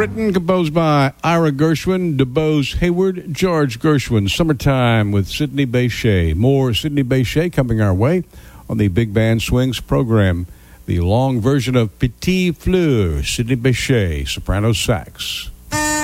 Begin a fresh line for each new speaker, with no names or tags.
Written, composed by Ira Gershwin, DuBose Hayward, George Gershwin. Summertime with Sidney Bechet. More Sidney Bechet coming our way on the Big Band Swings program. The long version of Petit Fleur, Sidney Bechet, soprano sax.